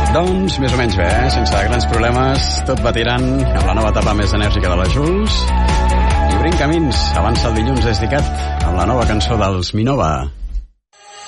Doncs més o menys bé, sense grans problemes, tot va tirant amb la nova etapa més enèrgica de la Jules. I obrim camins, avança el dilluns desdicat amb la nova cançó dels Minova.